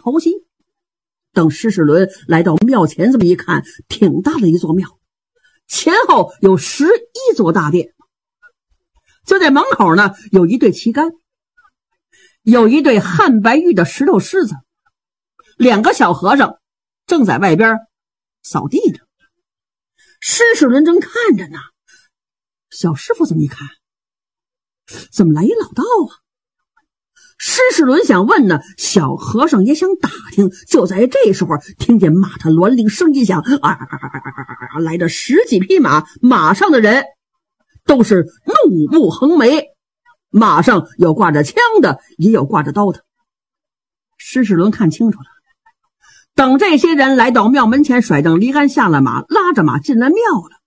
剖析。等施世伦来到庙前，这么一看，挺大的一座庙，前后有11座大殿。就在门口呢，有一对旗杆，有一对汉白玉的石头狮子，2个小和尚正在外边扫地呢。施世伦正看着呢，小师傅这么一看，怎么来一老道啊？施世伦想问呢，小和尚也想打听。就在这时候，听见马踏銮铃声一响，来着10几匹马，马上的人都是怒目横眉，马上有挂着枪的，也有挂着刀的。施世伦看清楚了，等这些人来到庙门前，甩蹬离杆下了马，拉着马进了庙了。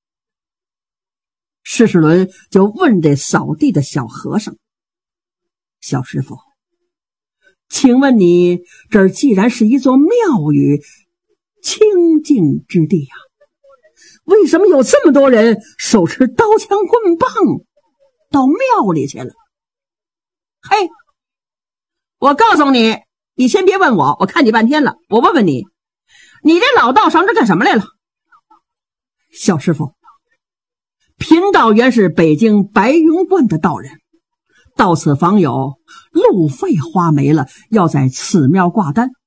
施世伦就问这扫地的小和尚：小师傅，请问你这儿既然是一座庙宇，清净之地啊，为什么有这么多人手持刀枪棍棒到庙里去了？嘿，我告诉你，你先别问我，我看你半天了，我问问你，你这老道上这干什么来了？小师傅，贫道原是北京白云观的道人，到此访友，路费花没了，要在此庙挂单，